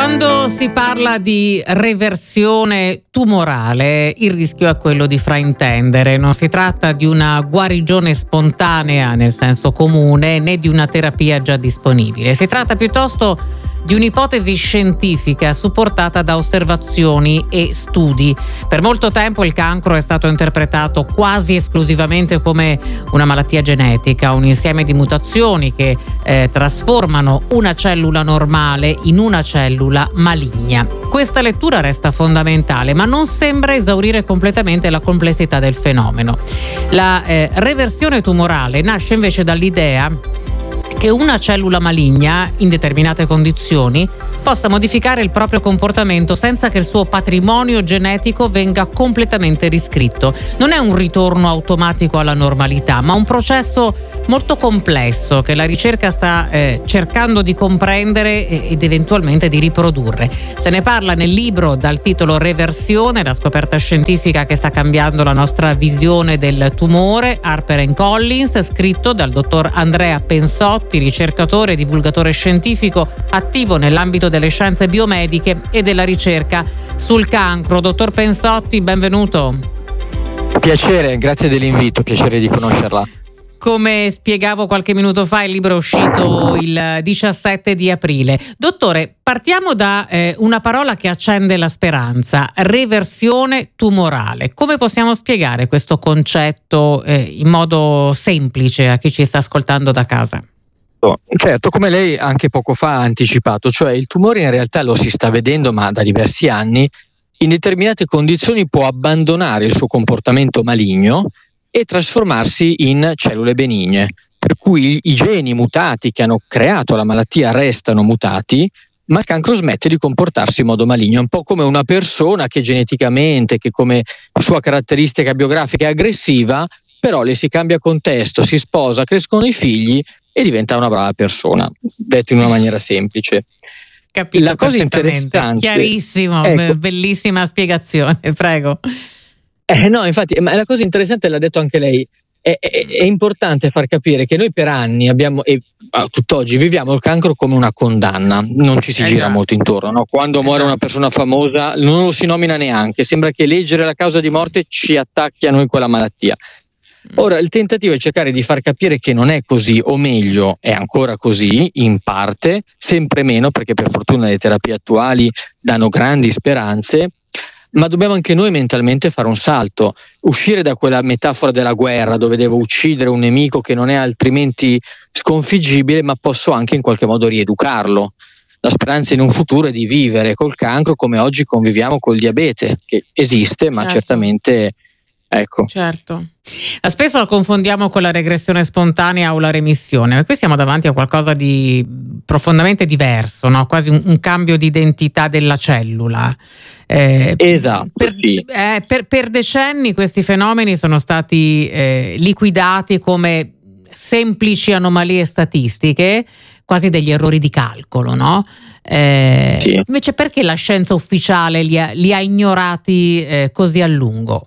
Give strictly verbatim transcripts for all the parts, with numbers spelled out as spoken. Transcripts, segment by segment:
Quando si parla di reversione tumorale, il rischio è quello di fraintendere. Non si tratta di una guarigione spontanea nel senso comune, né di una terapia già disponibile. Si tratta piuttosto di un'ipotesi scientifica supportata da osservazioni e studi. Per molto tempo il cancro è stato interpretato quasi esclusivamente come una malattia genetica, un insieme di mutazioni che eh, trasformano una cellula normale in una cellula maligna. Questa lettura resta fondamentale, ma non sembra esaurire completamente la complessità del fenomeno. La eh, reversione tumorale nasce invece dall'idea che una cellula maligna, in determinate condizioni, possa modificare il proprio comportamento senza che il suo patrimonio genetico venga completamente riscritto. Non è un ritorno automatico alla normalità, ma un processo molto complesso che la ricerca sta eh, cercando di comprendere ed eventualmente di riprodurre. Se ne parla nel libro dal titolo Reversione, la scoperta scientifica che sta cambiando la nostra visione del tumore, Harper and Collins, scritto dal dottor Andrea Pensotti, ricercatore e divulgatore scientifico attivo nell'ambito delle scienze biomediche e della ricerca sul cancro. Dottor Pensotti, benvenuto. Piacere, grazie dell'invito, piacere di conoscerla. Come spiegavo qualche minuto fa, il libro è uscito il diciassette di aprile. Dottore, partiamo da eh, una parola che accende la speranza: reversione tumorale. Come possiamo spiegare questo concetto eh, in modo semplice a chi ci sta ascoltando da casa? Certo, come lei anche poco fa ha anticipato, cioè il tumore in realtà lo si sta vedendo ma da diversi anni, in determinate condizioni può abbandonare il suo comportamento maligno e trasformarsi in cellule benigne, per cui i geni mutati che hanno creato la malattia restano mutati, ma il cancro smette di comportarsi in modo maligno. È un po' come una persona che geneticamente, che come sua caratteristica biografica è aggressiva, però le si cambia contesto, si sposa, crescono i figli e diventa una brava persona, detto in una maniera semplice. Capito, la cosa interessante, chiarissimo, ecco, bellissima spiegazione, prego. Eh, no, infatti, ma la cosa interessante, l'ha detto anche lei, è, è, è importante far capire che noi per anni abbiamo, e a tutt'oggi viviamo il cancro come una condanna, non ci si eh gira già. molto intorno, no? Quando eh muore già. una persona famosa non lo si nomina neanche, sembra che leggere la causa di morte ci attacchi a noi quella malattia. Ora il tentativo è cercare di far capire che non è così, o meglio è ancora così in parte, sempre meno, perché per fortuna le terapie attuali danno grandi speranze, ma dobbiamo anche noi mentalmente fare un salto, uscire da quella metafora della guerra dove devo uccidere un nemico che non è altrimenti sconfiggibile, ma posso anche in qualche modo rieducarlo. La speranza in un futuro è di vivere col cancro come oggi conviviamo col diabete, che esiste, ma certo. certamente... Ecco. Certo. Spesso la confondiamo con la regressione spontanea o la remissione, ma qui siamo davanti a qualcosa di profondamente diverso, no? Quasi un, un cambio di identità della cellula. Eh, esatto. Per, sì. eh, per, per decenni questi fenomeni sono stati eh, liquidati come semplici anomalie statistiche, quasi degli errori di calcolo, no? Eh, sì. Invece perché la scienza ufficiale li ha, li ha ignorati eh, così a lungo?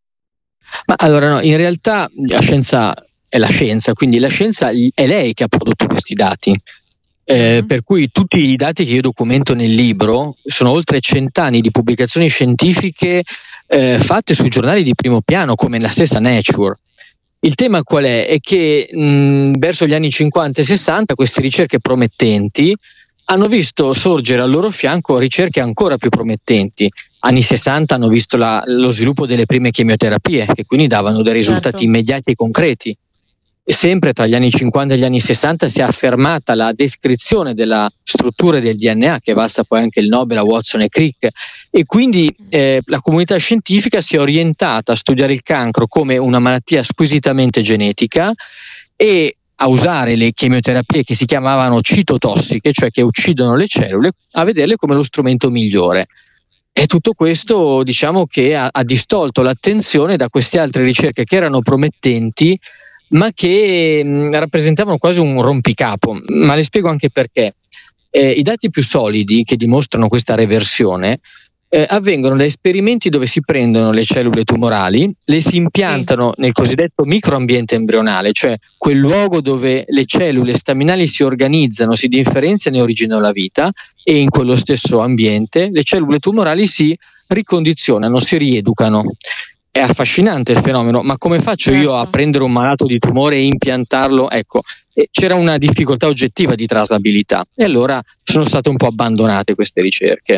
Ma allora no, in realtà la scienza è la scienza, quindi la scienza è lei che ha prodotto questi dati, eh, mm. per cui tutti i dati che io documento nel libro sono oltre cent'anni di pubblicazioni scientifiche eh, fatte sui giornali di primo piano come la stessa Nature. Il tema qual è? È che mh, verso gli anni cinquanta e sessanta queste ricerche promettenti hanno visto sorgere al loro fianco ricerche ancora più promettenti. Anni sessanta hanno visto la, lo sviluppo delle prime chemioterapie, che quindi davano dei risultati certo. immediati e concreti. E sempre tra gli anni cinquanta e gli anni sessanta si è affermata la descrizione della struttura del D N A, che basta poi anche il Nobel a Watson e Crick, e quindi eh, la comunità scientifica si è orientata a studiare il cancro come una malattia squisitamente genetica e a usare le chemioterapie che si chiamavano citotossiche, cioè che uccidono le cellule, a vederle come lo strumento migliore. E tutto questo, diciamo che ha, ha distolto l'attenzione da queste altre ricerche che erano promettenti, ma che mh, rappresentavano quasi un rompicapo. Ma le spiego anche perché. Eh, I dati più solidi che dimostrano questa reversione eh, avvengono da esperimenti dove si prendono le cellule tumorali, le si impiantano sì. nel cosiddetto microambiente embrionale, cioè quel luogo dove le cellule staminali si organizzano, si differenziano e originano la vita, e in quello stesso ambiente le cellule tumorali si ricondizionano, si rieducano. È affascinante il fenomeno, ma come faccio certo. io a prendere un malato di tumore e impiantarlo? Ecco, e c'era una difficoltà oggettiva di trasabilità, e allora sono state un po' abbandonate queste ricerche.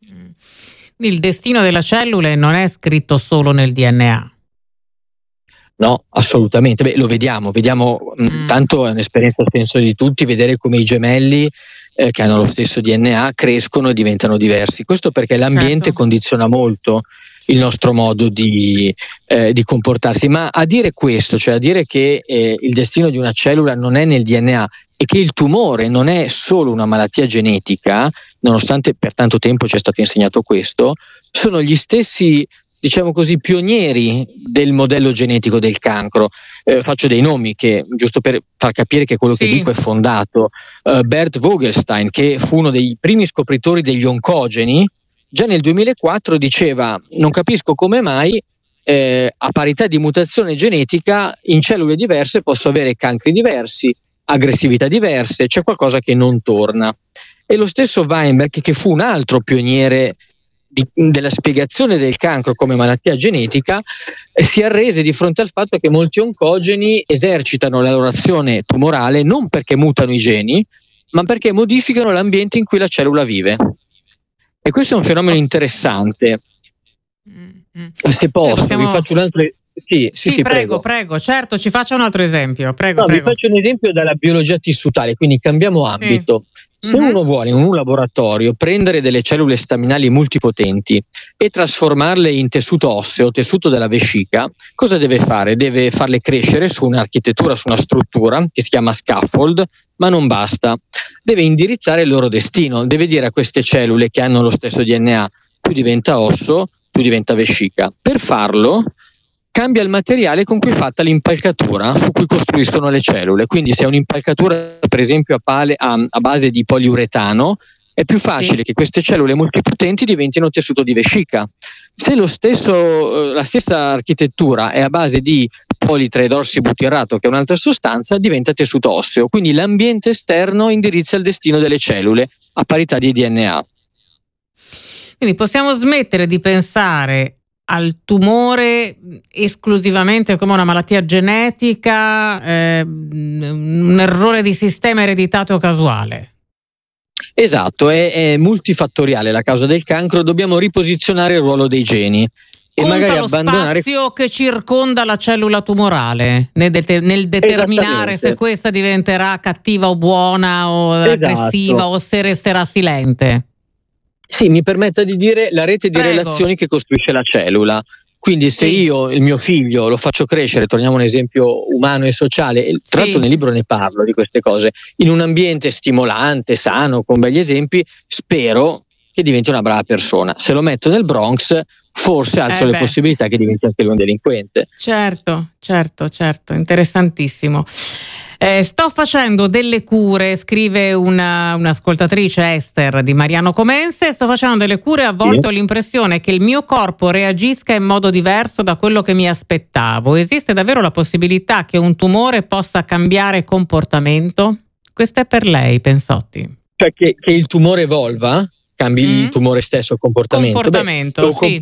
Il destino delle cellule non è scritto solo nel D N A. No, assolutamente. Beh, lo vediamo, vediamo mm. tanto è un'esperienza penso di tutti, vedere come i gemelli eh, che hanno lo stesso D N A crescono e diventano diversi. Questo perché l'ambiente certo. condiziona molto il nostro modo di, eh, di comportarsi. Ma a dire questo, cioè a dire che eh, il destino di una cellula non è nel D N A e che il tumore non è solo una malattia genetica, nonostante per tanto tempo ci è stato insegnato questo, sono gli stessi, diciamo così, pionieri del modello genetico del cancro. Eh, faccio dei nomi che, giusto per far capire che quello sì. che dico è fondato. Uh, Bert Vogelstein, che fu uno dei primi scopritori degli oncogeni, già nel duemilaquattro diceva: non capisco come mai eh, a parità di mutazione genetica in cellule diverse posso avere cancri diversi, aggressività diverse, c'è qualcosa che non torna. E lo stesso Weinberg, che fu un altro pioniere di, della spiegazione del cancro come malattia genetica, eh, si arrese di fronte al fatto che molti oncogeni esercitano la loro azione tumorale non perché mutano i geni, ma perché modificano l'ambiente in cui la cellula vive. E questo è un fenomeno interessante. Mm-hmm. Se posso, possiamo... vi faccio un altro. Sì, sì, sì, sì prego, prego, prego, certo, ci faccia un altro esempio. Prego, no, prego. Vi faccio un esempio dalla biologia tissutale, quindi cambiamo ambito. Sì. Se mm-hmm. uno vuole in un laboratorio prendere delle cellule staminali multipotenti e trasformarle in tessuto osseo, tessuto della vescica, cosa deve fare? Deve farle crescere su un'architettura, su una struttura che si chiama scaffold, ma non basta. Deve indirizzare il loro destino, deve dire a queste cellule che hanno lo stesso D N A: più diventa osso, più diventa vescica. Per farlo cambia il materiale con cui è fatta l'impalcatura su cui costruiscono le cellule. Quindi se è un'impalcatura per esempio a, pale, a, a base di poliuretano, è più facile sì. che queste cellule multipotenti diventino tessuto di vescica. Se lo stesso, la stessa architettura è a base di politreidorsibutirrato, che è un'altra sostanza, diventa tessuto osseo. Quindi l'ambiente esterno indirizza il destino delle cellule a parità di D N A. Quindi possiamo smettere di pensare al tumore esclusivamente come una malattia genetica, eh, un errore di sistema ereditato o casuale. Esatto, è, è multifattoriale la causa del cancro, dobbiamo riposizionare il ruolo dei geni. E Conta magari lo abbandonare... spazio che circonda la cellula tumorale nel, det- nel determinare se questa diventerà cattiva o buona o esatto. aggressiva o se resterà silente. Sì, mi permetta di dire la rete di Prego. relazioni che costruisce la cellula. Quindi se sì. io il mio figlio lo faccio crescere, torniamo a un esempio umano e sociale, e tra l'altro sì. nel libro ne parlo di queste cose, in un ambiente stimolante, sano, con begli esempi, spero che diventi una brava persona. Se lo metto nel Bronx, forse alzo eh le possibilità che diventi anche lui un delinquente. Certo, certo, certo, interessantissimo. Eh, sto facendo delle cure, scrive una, un'ascoltatrice, Esther di Mariano Comense, sto facendo delle cure e a volte sì. ho l'impressione che il mio corpo reagisca in modo diverso da quello che mi aspettavo. Esiste davvero la possibilità che un tumore possa cambiare comportamento? Questo è per lei, Pensotti. Cioè che, che il tumore evolva? Cambi mm. il tumore stesso il comportamento? Comportamento, Beh, sì.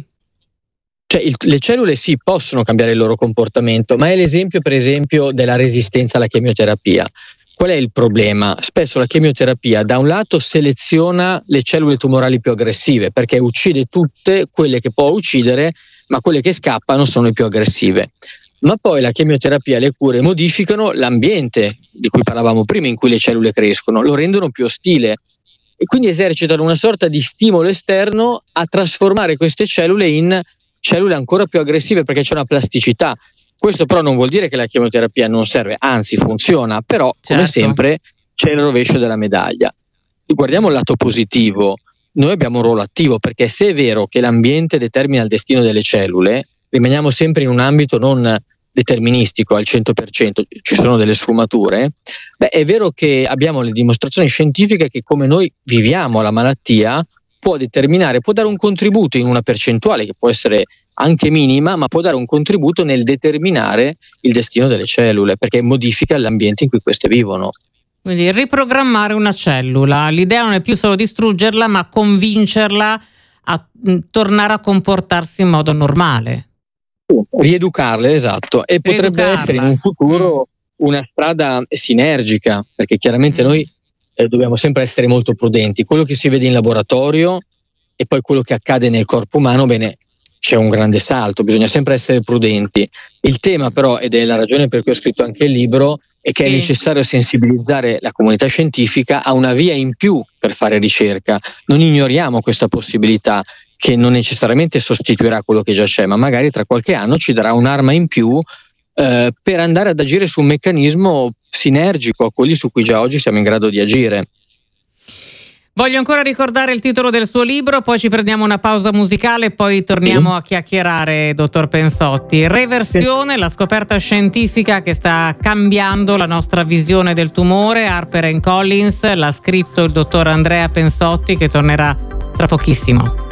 Cioè il, le cellule sì possono cambiare il loro comportamento, ma è l'esempio per esempio della resistenza alla chemioterapia. Qual è il problema? Spesso la chemioterapia da un lato seleziona le cellule tumorali più aggressive perché uccide tutte quelle che può uccidere, ma quelle che scappano sono le più aggressive. Ma poi la chemioterapia e le cure modificano l'ambiente di cui parlavamo prima in cui le cellule crescono, lo rendono più ostile e quindi esercitano una sorta di stimolo esterno a trasformare queste cellule in cellule ancora più aggressive perché c'è una plasticità. Questo però non vuol dire che la chemioterapia non serve, anzi funziona, però certo. come sempre c'è il rovescio della medaglia. Guardiamo il lato positivo, noi abbiamo un ruolo attivo perché se è vero che l'ambiente determina il destino delle cellule, rimaniamo sempre in un ambito non deterministico al cento per cento, ci sono delle sfumature. Beh, è vero che abbiamo le dimostrazioni scientifiche che come noi viviamo la malattia può determinare, può dare un contributo in una percentuale che può essere anche minima, ma può dare un contributo nel determinare il destino delle cellule, perché modifica l'ambiente in cui queste vivono. Quindi riprogrammare una cellula, l'idea non è più solo distruggerla, ma convincerla a mh, tornare a comportarsi in modo normale. Rieducarle, esatto, e potrebbe essere in un futuro una strada sinergica, perché chiaramente Mm. noi eh, dobbiamo sempre essere molto prudenti. Quello che si vede in laboratorio e poi quello che accade nel corpo umano, bene, c'è un grande salto, bisogna sempre essere prudenti. Il tema però, ed è la ragione per cui ho scritto anche il libro, è che Sì. è necessario sensibilizzare la comunità scientifica a una via in più per fare ricerca. Non ignoriamo questa possibilità, che non necessariamente sostituirà quello che già c'è, ma magari tra qualche anno ci darà un'arma in più eh, per andare ad agire su un meccanismo sinergico a quelli su cui già oggi siamo in grado di agire. Voglio ancora ricordare il titolo del suo libro, poi ci prendiamo una pausa musicale e poi torniamo Sì. a chiacchierare, dottor Pensotti. Reversione, la scoperta scientifica che sta cambiando la nostra visione del tumore. Harper and Collins, l'ha scritto il dottor Andrea Pensotti, che tornerà tra pochissimo.